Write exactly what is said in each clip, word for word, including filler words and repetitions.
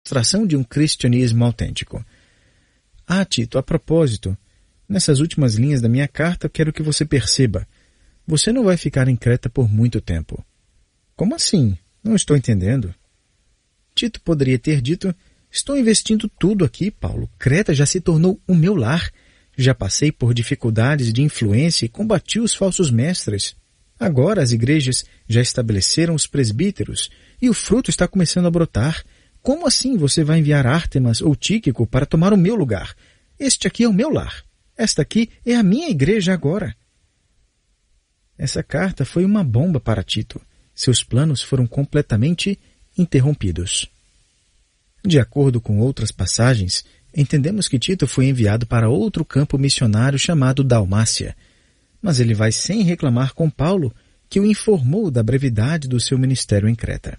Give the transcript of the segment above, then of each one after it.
demonstração de um cristianismo autêntico. Ah, Tito, a propósito, nessas últimas linhas da minha carta, eu quero que você perceba. Você não vai ficar em Creta por muito tempo. Como assim? Não estou entendendo. Tito poderia ter dito, estou investindo tudo aqui, Paulo. Creta já se tornou o meu lar. Já passei por dificuldades de influência e combati os falsos mestres. Agora as igrejas já estabeleceram os presbíteros e o fruto está começando a brotar. Como assim você vai enviar Ártemas ou Tíquico para tomar o meu lugar? Este aqui é o meu lar. Esta aqui é a minha igreja agora. Essa carta foi uma bomba para Tito. Seus planos foram completamente interrompidos. De acordo com outras passagens, entendemos que Tito foi enviado para outro campo missionário chamado Dalmácia, mas ele vai sem reclamar com Paulo, que o informou da brevidade do seu ministério em Creta.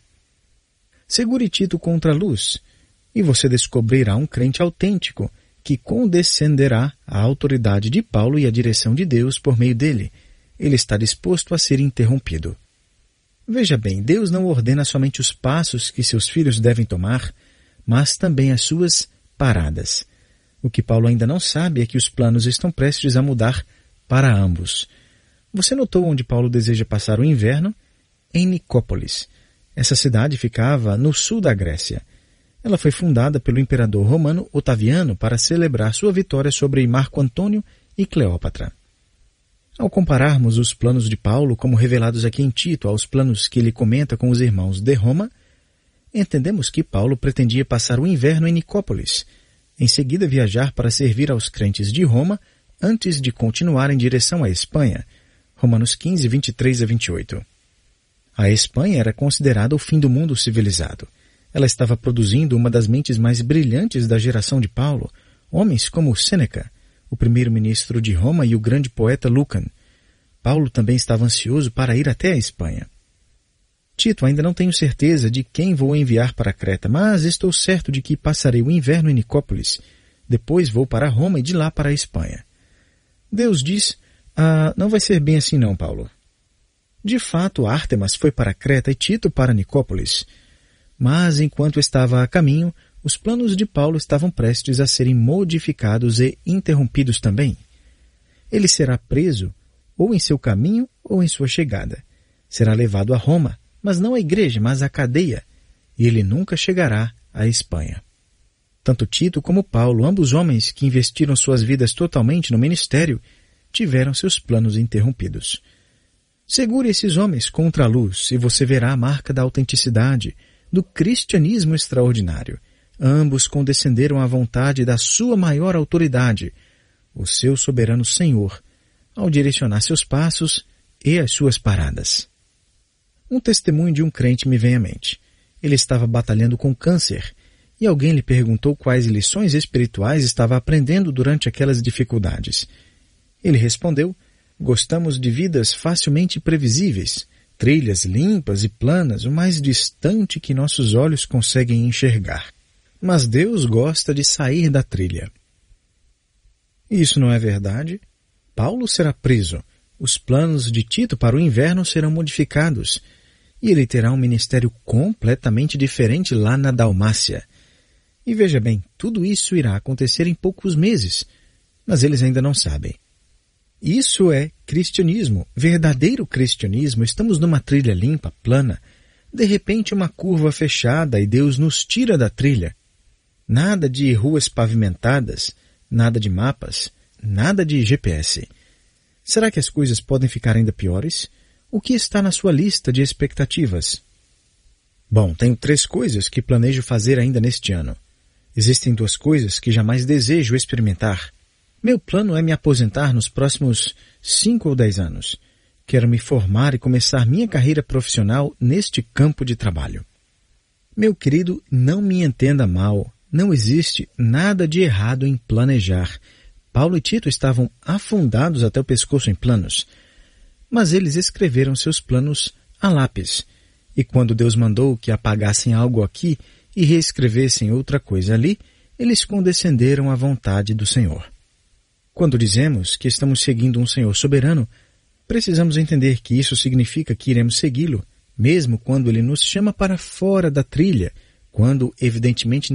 Segure Tito contra a luz, e você descobrirá um crente autêntico que condescenderá à autoridade de Paulo e à direção de Deus por meio dele. Ele está disposto a ser interrompido. Veja bem, Deus não ordena somente os passos que seus filhos devem tomar, mas também as suas paradas. O que Paulo ainda não sabe é que os planos estão prestes a mudar para ambos. Você notou onde Paulo deseja passar o inverno? Em Nicópolis. Essa cidade ficava no sul da Grécia. Ela foi fundada pelo imperador romano Otaviano para celebrar sua vitória sobre Marco Antônio e Cleópatra. Ao compararmos os planos de Paulo, como revelados aqui em Tito, aos planos que ele comenta com os irmãos de Roma, entendemos que Paulo pretendia passar o inverno em Nicópolis, em seguida viajar para servir aos crentes de Roma, antes de continuar em direção à Espanha. Romanos quinze, vinte e três a vinte e oito. A Espanha era considerada o fim do mundo civilizado. Ela estava produzindo uma das mentes mais brilhantes da geração de Paulo, homens como Sêneca, o primeiro-ministro de Roma, e o grande poeta Lucan. Paulo também estava ansioso para ir até a Espanha. Tito, ainda não tenho certeza de quem vou enviar para Creta, mas estou certo de que passarei o inverno em Nicópolis. Depois vou para Roma e de lá para a Espanha. Deus diz, ah, não vai ser bem assim não, Paulo. De fato, Ártemas foi para Creta e Tito para Nicópolis. Mas, enquanto estava a caminho, os planos de Paulo estavam prestes a serem modificados e interrompidos também. Ele será preso, ou em seu caminho, ou em sua chegada. Será levado a Roma, mas não à igreja, mas à cadeia, e ele nunca chegará à Espanha. Tanto Tito como Paulo, ambos homens que investiram suas vidas totalmente no ministério, tiveram seus planos interrompidos. Segure esses homens contra a luz e você verá a marca da autenticidade, do cristianismo extraordinário. Ambos condescenderam à vontade da sua maior autoridade, o seu soberano Senhor, ao direcionar seus passos e as suas paradas. Um testemunho de um crente me vem à mente. Ele estava batalhando com câncer e alguém lhe perguntou quais lições espirituais estava aprendendo durante aquelas dificuldades. Ele respondeu, gostamos de vidas facilmente previsíveis, trilhas limpas e planas, o mais distante que nossos olhos conseguem enxergar. Mas Deus gosta de sair da trilha. Isso não é verdade? Paulo será preso. Os planos de Tito para o inverno serão modificados e ele terá um ministério completamente diferente lá na Dalmácia. E veja bem, tudo isso irá acontecer em poucos meses, mas eles ainda não sabem. Isso é cristianismo, verdadeiro cristianismo. Estamos numa trilha limpa, plana. De repente uma curva fechada e Deus nos tira da trilha. Nada de ruas pavimentadas, nada de mapas, nada de G P S. Será que as coisas podem ficar ainda piores? O que está na sua lista de expectativas? Bom, tenho três coisas que planejo fazer ainda neste ano. Existem duas coisas que jamais desejo experimentar. Meu plano é me aposentar nos próximos cinco ou dez anos. Quero me formar e começar minha carreira profissional neste campo de trabalho. Meu querido, não me entenda mal. Não existe nada de errado em planejar. Paulo e Tito estavam afundados até o pescoço em planos. Mas eles escreveram seus planos a lápis. E quando Deus mandou que apagassem algo aqui e reescrevessem outra coisa ali, eles condescenderam à vontade do Senhor. Quando dizemos que estamos seguindo um Senhor soberano, precisamos entender que isso significa que iremos segui-lo, mesmo quando Ele nos chama para fora da trilha, quando, evidentemente,